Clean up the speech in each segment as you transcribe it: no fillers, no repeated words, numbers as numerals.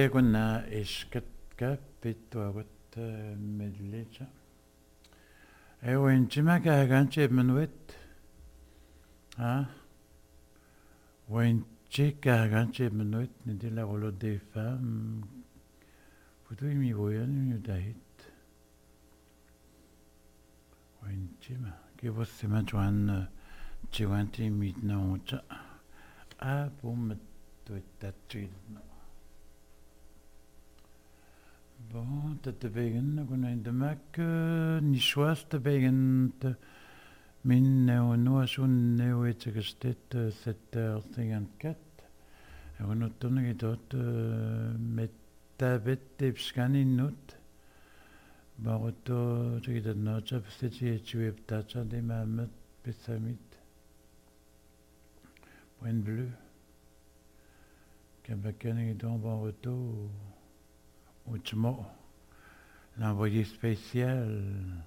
kunna ishkatka pitwagut medlecha. Wenchima kaganche menuet. Ah. Wenchi kaganche menuet nidi la rolo des femmes. Putu mi voyan mi dahit. Wenchima. Ki vossima juan chiwanti mitna ocha. Ah, bom tuetatchil. Bon, te begen, kuna indemak nishwas te begen min neo asun neo etsegestet 7h54. On ottonne tot metabet tipskani nut. Baroto tsegedat nocha psteti etsueptacha de mamet pesamit. Point bleu. Kabakane don baroto. Outmo, l'envoyé spécial,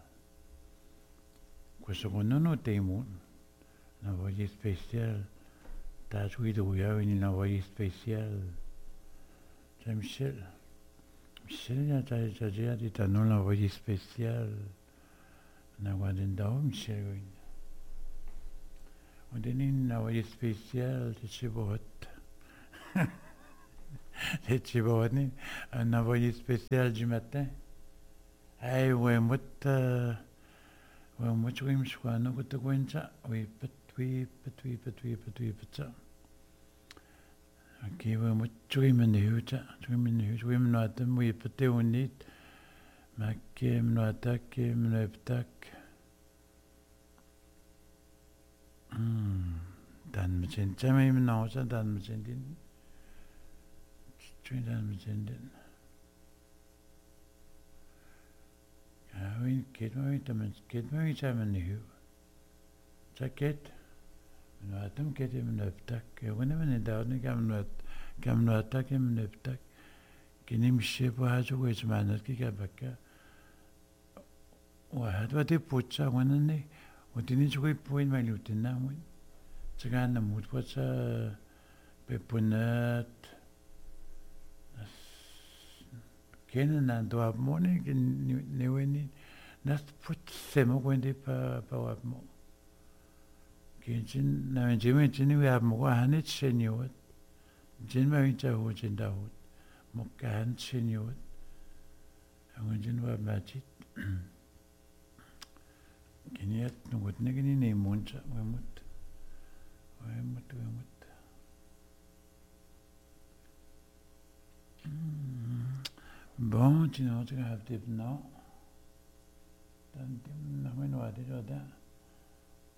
quoi ce qu'on a noté, l'envoyé spécial, t'as joué de Rouillard, l'envoyé spécial, c'est Michel. Michel, t'as dit, t'as non l'envoyé spécial, on a regardé dedans, Michel. On donne l'envoyé spécial, c'est chez Borot. Les Tchiboroni, un envoyé spécial du matin. Hey, ouais, moi, je vais me choisir, non, que oui, peut-être. Ok, ouais, moi, je vais me nuire, je vais me noter, oui, peut-être, on est, mais qui me note, qui me note, Dan me sent, mais non, ça, Dan me sent. Dan me sent. Oui, kid me sammen nu. Jacket. Men atom kid me upptak. Jag vet inte där ni kan upptak me upptak. Kinim ship wa jo wes manat ki ka bakka. Wa hat wa de putsa wanne. Och det ni jo på in väl utan namn. Så kan na mot vad så bepunat. Kennen an do abmoni ni nas put semo gwende pa abmo. Kinjin na jime jini we abmo hanit seniot. Jin ma winta ho jin daud. Mo kan seniot. Ang jin wa majit. Kiniat nungut ne kini ne moncha we mut. Bon, tu n'as pas de now. Dan tim na men wa de da.